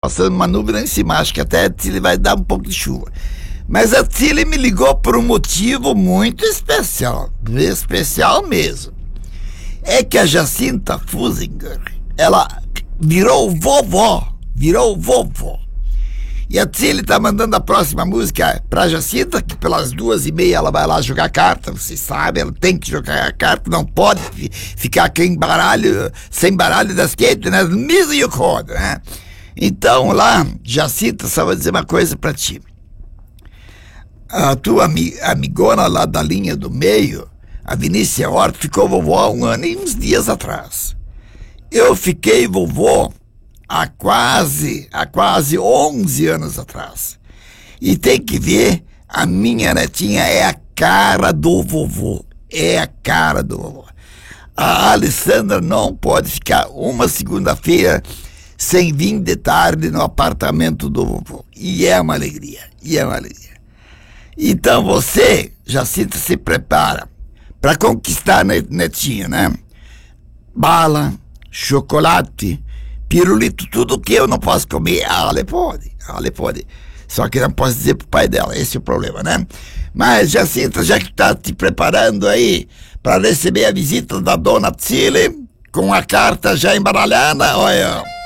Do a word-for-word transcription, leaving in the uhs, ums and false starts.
passando uma nuvem lá em cima, acho que até a Tilly vai dar um pouco de chuva. Mas a Tilly me ligou por um motivo muito especial, especial mesmo. É que a Jacinta Fusinger, ela virou vovó, virou vovó. E a Tilly tá mandando a próxima música pra Jacinta, que pelas duas e meia ela vai lá jogar carta, vocês sabem, ela tem que jogar carta, não pode ficar sem baralho, sem baralho das quentes, né? Misa e o corda, né? Então lá, Jacinta, só vou dizer uma coisa pra ti. A tua ami amigona lá da linha do meio, a Vinícia Horta, ficou vovó há um ano e uns dias atrás. Eu fiquei vovô há quase, há quase onze anos atrás. E tem que ver, a minha netinha é a cara do vovô. É a cara do vovô. A Alessandra não pode ficar uma segunda-feira sem vir de tarde no apartamento do vovô. E é uma alegria, e é uma alegria. Então você, Jacinta, se prepara para conquistar netinho, né? Bala, chocolate, pirulito, tudo que eu não posso comer, ela pode, ela pode. Só que não posso dizer pro pai dela, esse é o problema, né? Mas, Jacinta, já que tá te preparando aí para receber a visita da dona Tilly, com a carta já embaralhada, olha...